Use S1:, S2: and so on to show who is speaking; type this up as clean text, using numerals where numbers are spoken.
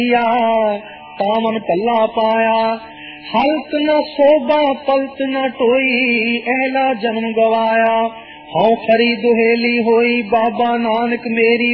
S1: तावन पल्ला पाया, हलत न शोभा पलत न टोई, अहला जन्म गवाया। हौ खरी दुहेली होई, बाबा नानक मेरी